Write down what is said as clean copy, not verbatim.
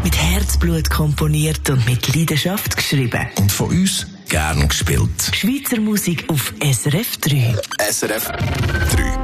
Mit Herzblut komponiert und mit Leidenschaft geschrieben. Und von uns gern gespielt. Schweizer Musik auf SRF 3. SRF 3.